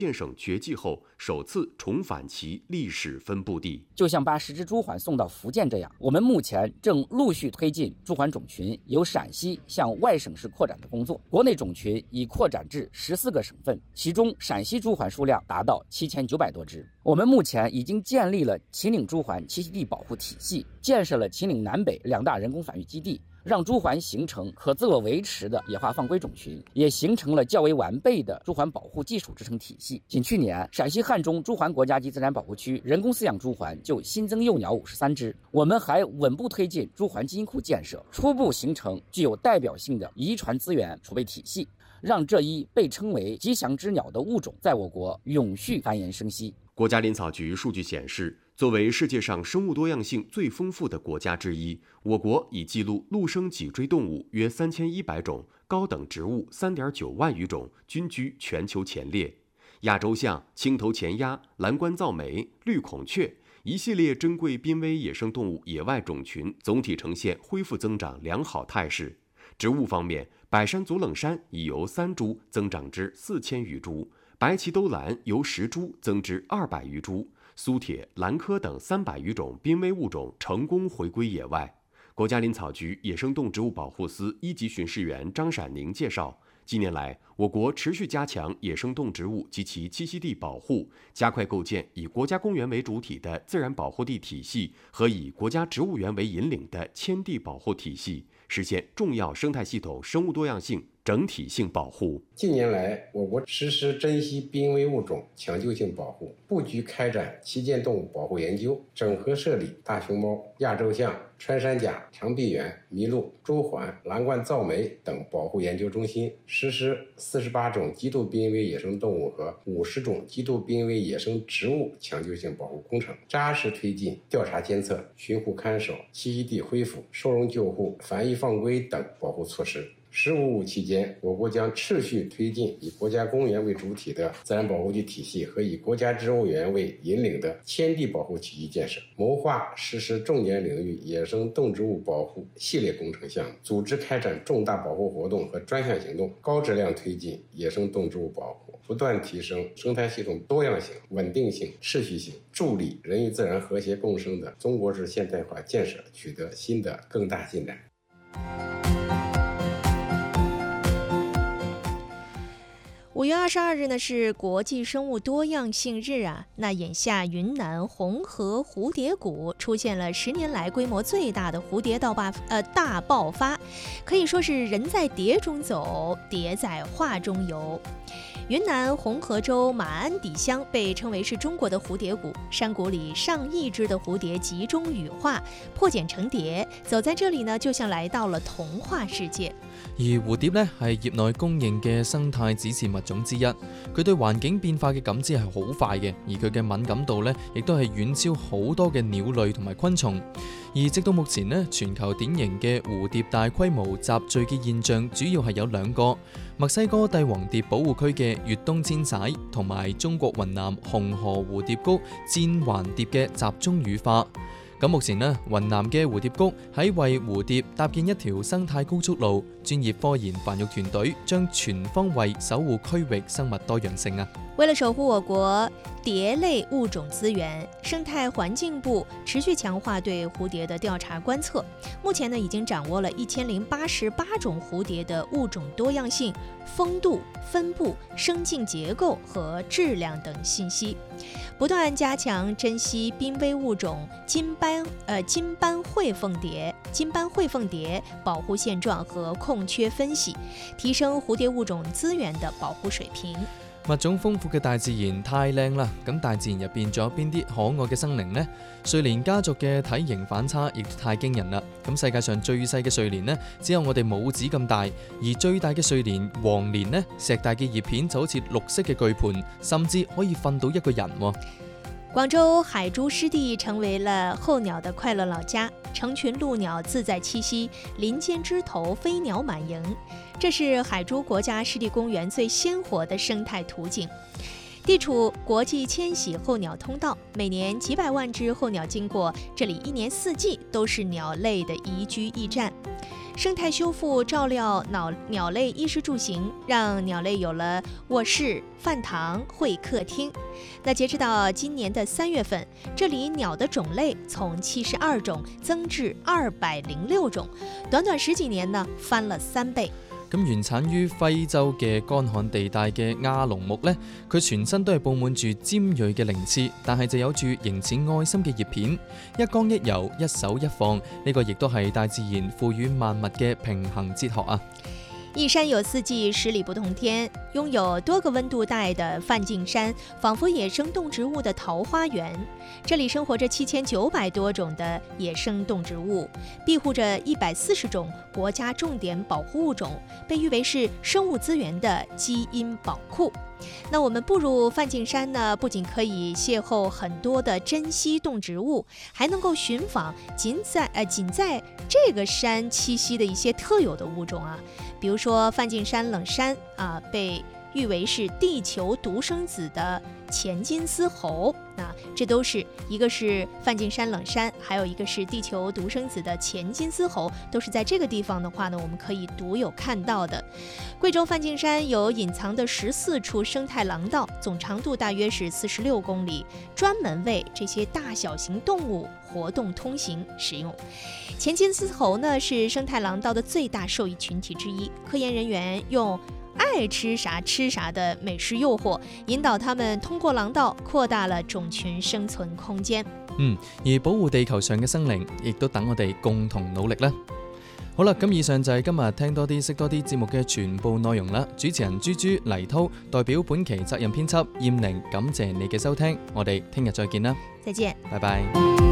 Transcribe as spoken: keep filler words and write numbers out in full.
建省绝迹后首次重返其历史分布地。 就像把十只朱鹮送到福建这样，我们目前正陆续推进朱鹮种群由陕西向外省市扩展的工作。国内种群已扩展至十四个省份，其中陕西朱鹮数量达到七千九百多只。我们目前已经建立了秦岭朱鹮栖息地保护体系，建设了秦岭南北两大人工繁育基地，让朱鹮形成可自我维持的野化放归种群，也形成了较为完备的朱鹮保护技术支撑体系。仅去年，陕西汉中朱鹮国家级自然保护区人工饲养朱鹮就新增幼鸟五十三只。我们还稳步推进朱鹮基因库建设，初步形成具有代表性的遗传资源储备体系，让这一被称为吉祥之鸟的物种在我国永续繁衍生息。 国家林草局数据显示，作为世界上生物多样性最丰富的国家之一，我国已记录陆生脊椎动物约三千一百种，高等植物三点九万余种，均居全球前列。亚洲象、青头前鸦、蓝冠噪眉、绿孔雀一系列珍贵濒危野生动物野外种群总体呈现恢复增长良好态势。植物方面，百山足冷杉已由三株增长至四千余株，白鳍兜兰由十株增至二百余株，苏铁、兰科等三百余种濒危物种成功回归野外。国家林草局野生动植物保护司一级巡视员张闪宁介绍，近年来，我国持续加强野生动植物及其栖息地保护，加快构建以国家公园为主体的自然保护地体系和以国家植物园为引领的迁地保护体系，实现重要生态系统生物多样性整体性保护。 近年来，我国实施珍稀濒危物种抢救性保护，布局开展旗舰动物保护研究，整合设立大熊猫、亚洲象、穿山甲、长臂猿、麋鹿、朱鹮、蓝冠噪眉等保护研究中心，实施四十八种极度濒危野生动物和五十种极度濒危野生植物抢救性保护工程，扎实推进调查监测、巡护看守、栖息地恢复、收容救护、繁育放归等保护措施。十五五期间，我国将持续推进以国家公园为主体的自然保护区体系和以国家植物园为引领的迁地保护体系建设，谋划实施重点领域野生动植物保护系列工程项目，组织开展重大保护活动和专项行动，高质量推进野生动植物保护，不断提升生态系统多样性、稳定性、持续性，助力人与自然和谐共生的中国式现代化建设取得新的更大进展。 五月二十二日呢是国际生物多样性日啊，那眼下云南红河蝴蝶谷出现了十年来规模最大的蝴蝶大爆呃大爆发，可以说是人在蝶中走，蝶在画中游。云南红河州马鞍底乡被称为是中国的蝴蝶谷，山谷里上亿只的蝴蝶集中羽化，破茧成蝶，走在这里呢，就像來到了童話世界。 而蝴蝶咧係業內公認嘅生態指示物種之一，佢對環境變化嘅感知係好快嘅，而佢嘅敏感度咧亦都係遠超好多嘅鳥類同埋昆蟲。而直到目前咧，全球典型嘅蝴蝶大規模集聚嘅現象主要係有兩個：墨西哥帝王蝶保護區嘅越冬遷徙，同埋中國雲南紅河蝴蝶谷箭環蝶嘅集中羽化。咁目前呢，雲南嘅蝴蝶谷喺為蝴蝶搭建一條生態高速路，專業科研繁育團隊將全方位守護區域生物多樣性啊！ 為了守護我國蝶類物種資源，生態環境部持續強化對蝴蝶的調查觀測。目前呢，已經掌握了一千零八十八種蝴蝶的物種多樣性、風度、分布、生境結構和質量等信息，不斷加強珍稀瀕危物種金斑呃金斑喙鳳蝶、金斑喙鳳蝶保護現狀和空缺分析，提升蝴蝶物種資源的保護水平。 物種豐富嘅大自然太靚啦，咁大自然入邊仲有邊啲可愛嘅生靈呢？睡蓮家族嘅體型反差亦太驚人啦！咁世界上最細嘅睡蓮呢，只有我哋拇指咁大，而最大嘅睡蓮黃蓮呢，石大嘅葉片就好似綠色嘅巨盤，甚至可以瞓到一個人喎。 廣州海珠濕地成為了候鳥的快樂老家，成群鷺鳥自在棲息，林間枝頭飛鳥滿營。這是海珠國家濕地公園最鮮活的生態圖景。地處國際遷徙候鳥通道，每年幾百萬隻候鳥經過這裡，一年四季都是鳥類的宜居驛站。 生态修复照料鸟鸟类衣食住行，让鸟类有了卧室、饭堂、会客厅。那截止到今年的三月份，这里鳥的種類從七十二種增至二百零六種，短短十幾年呢，翻了三倍。 咁原產於非洲嘅乾旱地帶嘅亞龍木呢，佢全身都係佈滿住尖鋭嘅鱗刺，但係就有住形似愛心嘅葉片，一剛一柔，一手一放，呢、這個亦都係大自然賦予萬物嘅平衡哲學啊！ 一山有四季，十里不同天。擁有多個溫度帶的梵淨山，仿佛野生動植物的桃花源。這裡生活着七千九百多種的野生動植物，庇護着一百四十種國家重點保護物種，被譽為是生物資源的基因寶庫。那我們步入梵淨山呢，不僅可以邂逅很多的珍稀動植物，還能夠尋訪僅在呃僅在這個山棲息的一些特有的物種啊，比如說梵淨山冷杉啊，被譽為是地球獨生子的前金絲猴。那這都是一個是梵淨山冷杉，還有一個是地球獨生子的前金絲猴，都是在這個地方的話呢，我們可以獨有看到的。貴州梵淨山有隱藏的十四處生態廊道，總長度大約是四十六公里，專門為這些大小型動物活動通行使用。前金絲猴呢是生態廊道的最大受益群體之一，科研人員用愛吃啥吃啥的美食誘惑，引導他們通過廊道擴大了種群生存空間。 嗯，而保護地球上嘅生靈，亦都等我哋共同努力啦。好啦，咁以上就係今日聽多啲識多啲節目嘅全部內容啦。主持人豬豬黎濤代表本期責任編輯燕寧，感謝你嘅收聽，我哋聽日再見啦， 再見， 拜拜。